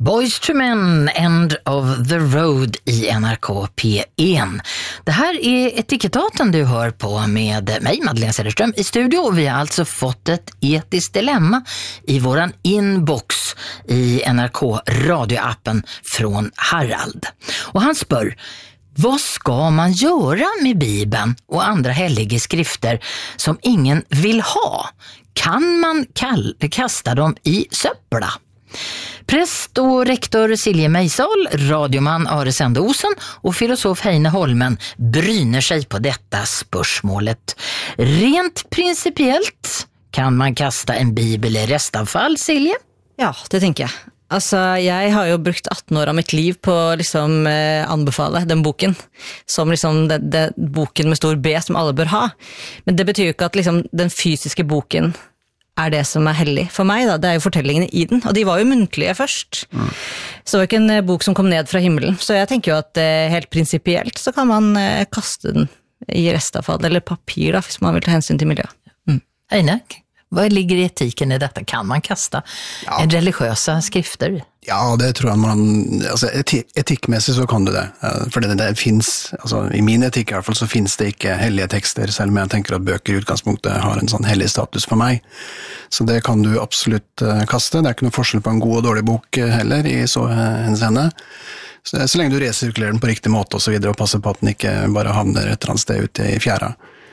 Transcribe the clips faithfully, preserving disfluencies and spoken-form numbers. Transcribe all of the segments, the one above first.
Boys to Men, End of the Road i N R K P ett. Det här är Etikettaten du hör på med mig, Madeleine Cederström, i studio. Och vi har alltså fått ett etiskt dilemma i våran inbox i N R K-radioappen från Harald. Och han spör: vad ska man göra med Bibeln och andra heliga skrifter som ingen vill ha? Kan man kall- kasta dem i söppla? Präst och rektor Silje Meisal, radioman Are Sendosen och filosof Heine Holmen bryner sig på detta spörsmålet. Rent principiellt, kan man kasta en bibel i restavfall, Silje? Ja, det tenker jeg. Altså, jeg har jo brukt atten år av mitt liv på å liksom eh, anbefale den boken, som liksom den, den boken med stor B som alle bør ha. Men det betyr jo ikke at liksom den fysiske boken er det som er hellig for meg, da. Det er jo fortellingene i den, og de var jo muntlige først. Mm. Så det var ikke en bok som kom ned fra himmelen. Så jeg tenker jo at eh, helt prinsipielt så kan man eh, kaste den i restavfall, eller papir da, hvis man vil ta hensyn til miljøet. Mm. Heine, vad ligger i etiken i detta? Kan man kasta ja. en religiösa skrifter? Ja, det tror jeg man, altså eti- etikkmessig så kan du det, for det, det finnes, altså i min etikk i hvert fall så finnes det ikke hellige tekster, selv om jeg tenker at bøker i utgangspunktet har en sånn hellig status for meg. Så det kan du absolutt uh, kaste, det er ikke noe forskjell på en god og dårlig bok uh, heller i så uh, henseende. Så, så lenge du resirkulerer den på riktig måte og så videre, og passer på at den ikke bare havner et eller annet sted ute i fjæra.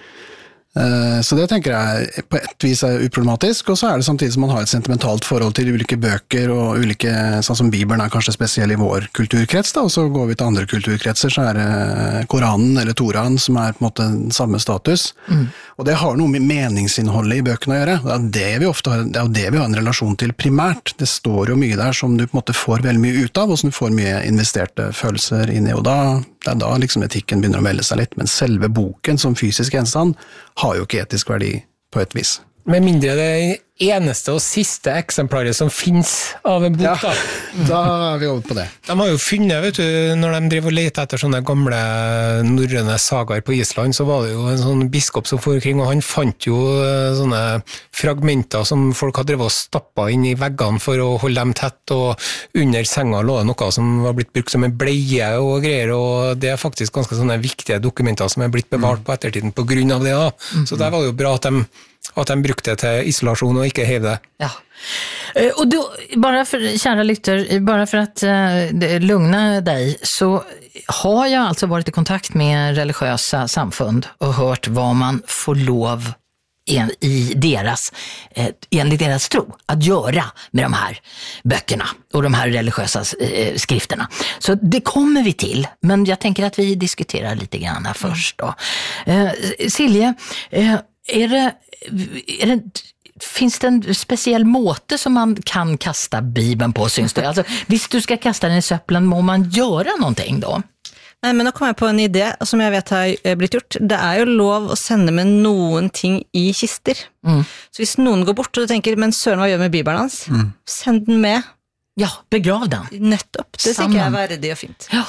Så det tenker jeg på et vis er uproblematisk, og så er det samtidig som man har et sentimentalt forhold til ulike bøker og ulike, sånn som Bibelen er kanskje spesiell i vår kulturkrets da, og så går vi til andre kulturkretser, så er det Koranen eller Toraen som er på en måte samme status. Mm. Og det har noe med meningsinnholdet i bøkene å gjøre. Det er det vi ofte har, det er det vi har en relasjon til primært. Det står jo mye der som du på en måte får veldig mye ut av, og som du får mye investerte følelser inn i, og da, det er da liksom etikken begynner å melde seg litt, men selve boken som fysisk gjenstand har jo ikke etisk verdi på et vis. Med mindre det eneste og siste eksemplaret som finnes av en bok, ja, da. Da er vi over på det. De har jo funnet, vet du, når de driver og leter etter sånne gamle norrøne sagaer på Island, så var det jo en sånn biskop som for omkring, og han fant jo sånne fragmenter som folk hadde drevet og stappet inn i veggene for å holde dem tett, og under senga lå det noe som var blitt brukt som en bleie og greier, og det er faktisk ganske sånne viktige dokumenter som er blitt bevart på ettertiden på grunn av det. Da. Så der var det jo bra at de att de brukte det till isolation och inte hävde. Ja. Och då, bara för kära lytter, bara för att uh, lugna dig, så har jag alltså varit i kontakt med religiösa samfund och hört vad man får lov en, i deras, eh, enligt deras tro att göra med de här böckerna och de här religiösa eh, skrifterna. Så det kommer vi till, men jag tänker att vi diskuterar lite grann här först då. Eh, Silje, eh, är det Är det, finns det en speciell måte som man kan kasta Bibeln på, syns du? Alltså, hvis du ska kasta den i söpplen, må man göra någonting då? Nei, men nå kom jeg på en idé som jeg vet har blitt gjort. Det er jo lov å sende med noen ting i kister. Mm. Så hvis noen går bort og du tenker, men søren, hva gjør med Bibelen hans? Mm. Send den med. Ja, begrav den. Nettopp, det tenker jeg er verdig og fint. Ja.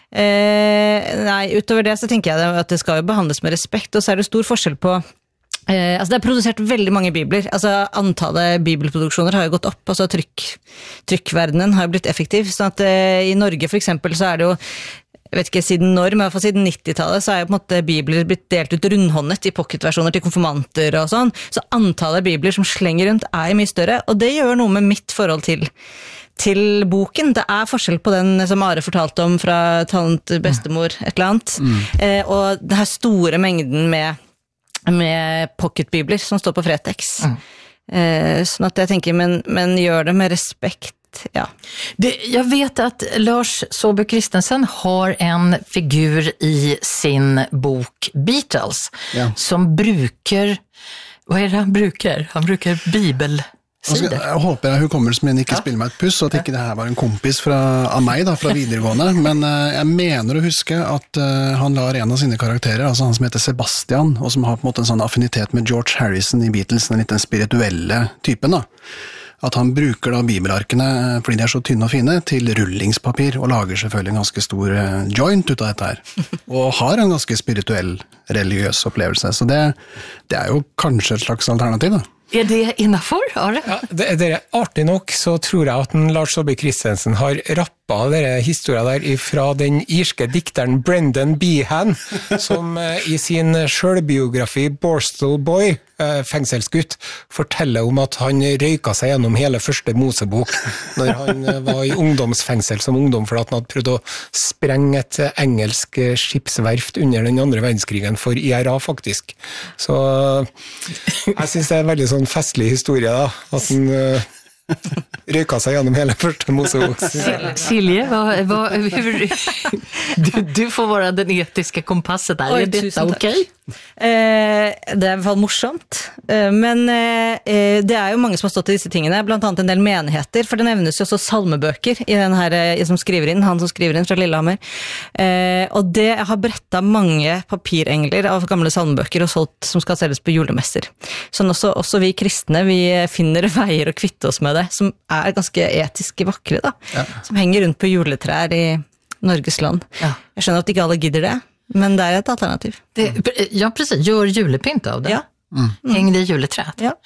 Eh, nei, utover det så tenker jeg at det skal jo behandles med respekt, og så er det stor forskjell på Eh, altså det er produsert veldig mange bibler, altså antallet bibelproduksjoner har jo gått opp, altså trykk, trykkverdenen har jo blitt effektiv, sånn at eh, i Norge for eksempel så er det jo, jeg vet ikke siden når, men i hvert fall siden nittitallet så er jo på en måte bibler blitt delt ut rundhåndet i pocketversjoner til konfirmanter og sånn, så antallet bibler som slenger rundt er mye større, og det gjør noe med mitt forhold til til boken. Det er forskjell på den som Are fortalte om fra talent bestemor, et eller annet, mm. eh, og det her store mengden med med pocketbibler som står på Fretex. Mm. Eh, sånn at jeg tenker, men, men gjør det med respekt, ja. Det, jag vet att Lars Saabye Christensen har en figur i sin bok Beatles, ja. Som brukar, vad är det han brukar? Han brukar bibel... Jeg, jeg håper jeg hukommelsen min ikke ja. Spiller meg et puss, og at ikke det her var en kompis fra, av meg da, fra videregående, men uh, jeg mener å huske at uh, han lar en av sine karakterer, altså han som heter Sebastian, og som har på en måte en sånn affinitet med George Harrison i Beatles, den litt den spirituelle typen da, at han bruker da bibelarkene, fordi de er så tynne og fine, til rullingspapir, og lager selvfølgelig en ganske stor uh, joint ut av dette her, og har en ganske spirituell, religiøs opplevelse, så det, det er jo kanskje et slags alternativ da. Er det innenfor, Are? Ja, det, det er artig nok, så tror jeg at en Lars Saabye Christensen har rappa denne historien der fra den irske dikteren Brendan Behan, som eh, i sin selvbiografi Borstal Boy, eh, fengselsgutt, forteller om at han røyka seg gjennom hele første Mosebok når han eh, var i ungdomsfengsel som ungdom, for at han hadde prøvd å sprenge et engelsk skipsverft under den andre verdenskrigen for I R A, faktisk. Så jeg synes det er en veldig sånn festlig historie, da, at han uh, røyka seg gjennom hele første Mosebok. Silje, vad, vad, hur, du, du får vara den etiska kompasset där. Oj, är detta okej? Eh, det er I hvert fall morsomt, eh, men eh, det er jo mange som har stått I disse tingene, blant annet en del menigheter, for det nevnes jo også salmebøker I den her, eh, som skriver inn, han som skriver inn fra Lillehammer, eh, og det har brettet mange papirengler av gamle salmebøker og solgt som skal selges på julemesser. Sånn også, også vi kristne, vi finner veier å kvitte oss med det, som er ganske etisk vakre da, ja. Som henger rundt på juletrær I Norges land. Ja. Jeg skjønner at ikke alle gidder det, men det er et alternativ. Det, ja, precis. Gör julepynt av det. Ja. Mm. Häng det I juleträet. Ja.